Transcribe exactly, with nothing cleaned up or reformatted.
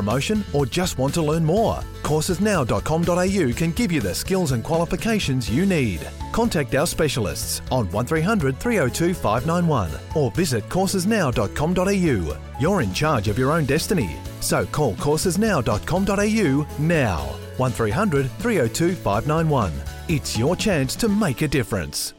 promotion or just want to learn more? courses now dot com dot a u can give you the skills and qualifications you need. Contact our specialists on one three hundred, three oh two, five nine one or visit courses now dot com dot a u. You're in charge of your own destiny, so call courses now dot com dot a u now. one three hundred, three oh two, five nine one. It's your chance to make a difference.